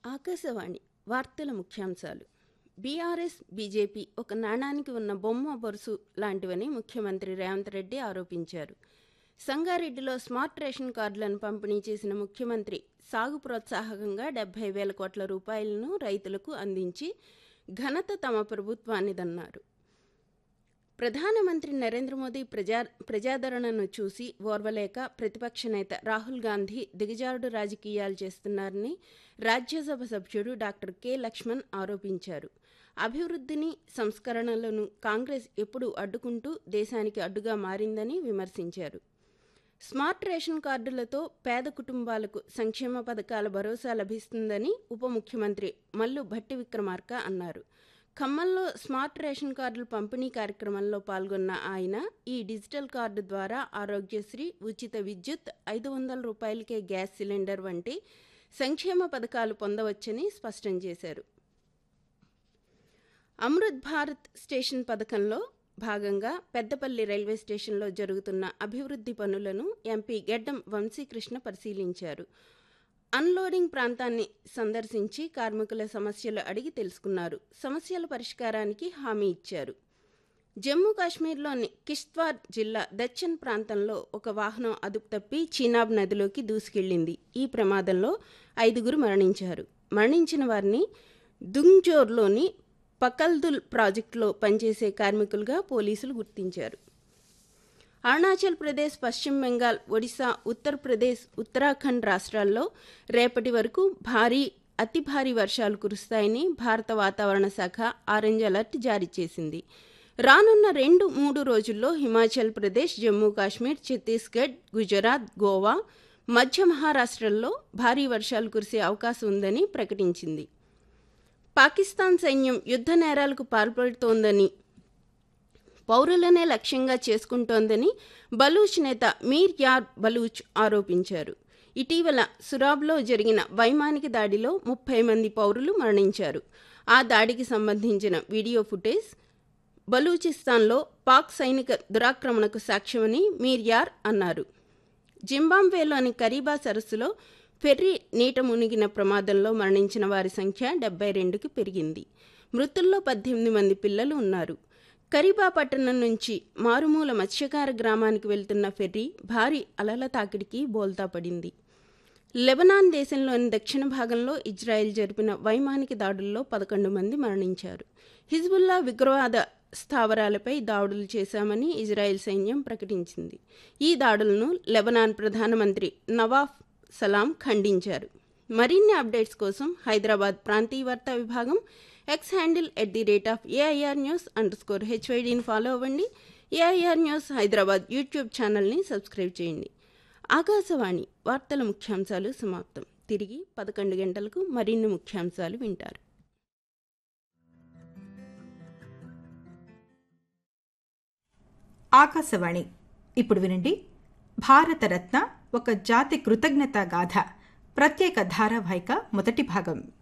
ఆకాశవాణి వార్తల ముఖ్యాంశాలు. BRS, BJP ఒక నాణానికి ఉన్న బొమ్మ బొరుసు లాంటివని ముఖ్యమంత్రి రేవంత్ రెడ్డి ఆరోపించారు. సంగారెడ్డిలో స్మార్ట్ రేషన్ కార్డులను పంపిణీ చేసిన ముఖ్యమంత్రి సాగు ప్రోత్సాహకంగా 70,000 కోట్ల రూపాయలను రైతులకు అందించి ఘనత తమ ప్రభుత్వానిదన్నారు. ప్రధానమంత్రి నరేంద్ర మోదీ ప్రజాదరణను చూసి ఓర్వలేక ప్రతిపక్ష నేత రాహుల్ గాంధీ దిగజారుడు రాజకీయాలు చేస్తున్నారని రాజ్యసభ సభ్యుడు డాక్టర్ కె లక్ష్మణ్ ఆరోపించారు. అభివృద్ధిని, సంస్కరణలను కాంగ్రెస్ ఎప్పుడూ అడ్డుకుంటూ దేశానికి అడ్డుగా మారిందని విమర్శించారు. స్మార్ట్ రేషన్ కార్డులతో పేద కుటుంబాలకు సంక్షేమ పథకాల భరోసా లభిస్తుందని ఉప ముఖ్యమంత్రి మల్లు భట్టి విక్రమార్క అన్నారు. ఖమ్మంలో స్మార్ట్ రేషన్ కార్డుల పంపిణీ కార్యక్రమంలో పాల్గొన్న ఆయన ఈ డిజిటల్ కార్డు ద్వారా ఆరోగ్యశ్రీ, ఉచిత విద్యుత్, 500 రూపాయలకే గ్యాస్ సిలిండర్ వంటి సంక్షేమ పథకాలు పొందవచ్చని స్పష్టం చేశారు. అమృత్ భారత్ స్టేషన్ పథకంలో భాగంగా పెద్దపల్లి రైల్వే స్టేషన్లో జరుగుతున్న అభివృద్ధి పనులను ఎంపీ గెడ్డం వంశీకృష్ణ పరిశీలించారు. అన్లోడింగ్ ప్రాంతాన్ని సందర్శించి కార్మికుల సమస్యలు అడిగి తెలుసుకున్నారు. సమస్యల పరిష్కారానికి హామీ ఇచ్చారు. జమ్మూ కాశ్మీర్లోని కిష్త్వార్ జిల్లా దచ్చన్ ప్రాంతంలో ఒక వాహనం అదుపు తప్పి చీనాబ్ నదిలోకి దూసుకెళ్లింది. ఈ ప్రమాదంలో 5 మరణించారు. మరణించిన వారిని దుంగ్జోర్లోని పకల్దుల్ ప్రాజెక్టులో పనిచేసే కార్మికులుగా పోలీసులు గుర్తించారు. అరుణాచల్ ప్రదేశ్, పశ్చిమ బెంగాల్, ఒడిశా, ఉత్తరప్రదేశ్, ఉత్తరాఖండ్ రాష్ట్రాల్లో రేపటి వరకు అతి భారీ వర్షాలు కురుస్తాయని భారత వాతావరణ శాఖ ఆరెంజ్ అలర్ట్ జారీ చేసింది. రానున్న 2-3 రోజుల్లో హిమాచల్ ప్రదేశ్, జమ్మూ కాశ్మీర్, ఛత్తీస్గఢ్, గుజరాత్, గోవా, మధ్య మహారాష్ట్రల్లో భారీ వర్షాలు కురిసే అవకాశం ఉందని ప్రకటించింది. పాకిస్తాన్ సైన్యం యుద్ధ నేరాలకు పాల్పడుతోందని, పౌరులనే లక్ష్యంగా చేసుకుంటోందని బలూచ్ నేత మీర్ యార్ బలూచ్ ఆరోపించారు. ఇటీవల సురాబ్లో జరిగిన వైమానిక దాడిలో 30 మంది పౌరులు మరణించారు. ఆ దాడికి సంబంధించిన వీడియో ఫుటేజ్ బలూచిస్తాన్లో పాక్ సైనిక దురాక్రమణకు సాక్ష్యమని మీర్ యార్ అన్నారు. జింబాబ్వేలోని కరీబా సరస్సులో ఫెర్రీ నీట మునిగిన ప్రమాదంలో మరణించిన వారి సంఖ్య 72కి పెరిగింది. మృతుల్లో 18 మంది పిల్లలు ఉన్నారు. కరీబా పట్టణం నుంచి మారుమూల మత్స్యకార గ్రామానికి వెళ్తున్న ఫెర్రీ భారీ అలల తాకిడికి బోల్తా పడింది. లెబనాన్ దేశంలోని దక్షిణ భాగంలో ఇజ్రాయెల్ జరిపిన వైమానిక దాడుల్లో 11 మంది మరణించారు. హిజ్బుల్లా ఉగ్రవాద స్థావరాలపై దాడులు చేశామని ఇజ్రాయెల్ సైన్యం ప్రకటించింది. ఈ దాడులను లెబనాన్ ప్రధానమంత్రి నవాఫ్ సలాం ఖండించారు. మరిన్ని అప్డేట్స్ కోసం హైదరాబాద్ ప్రాంతీయ వార్తా విభాగం ఎక్స్ హ్యాండిల్ @AIRnews_HYDని ఫాలో అవ్వండి. AIR న్యూస్ హైదరాబాద్ యూట్యూబ్ ఛానల్ని సబ్స్క్రైబ్ చేయండి. ఆకాశవాణి వార్తల ముఖ్యాంశాలు సమాప్తం. తిరిగి 11 గంటలకు మరిన్ని ముఖ్యాంశాలు వింటారు. ఆకాశవాణి ఇప్పుడు వినండి. భారతరత్న ఒక జాతి కృతజ్ఞతా గాథ ప్రత్యేక ధారావాహిక మొదటి భాగం.